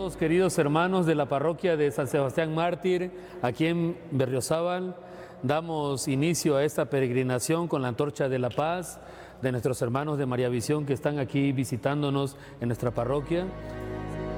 todos, queridos hermanos de la parroquia de San Sebastián Mártir, aquí en Berriozábal. Damos inicio a esta peregrinación con la antorcha de la paz de nuestros hermanos de María Visión que están aquí visitándonos en nuestra parroquia.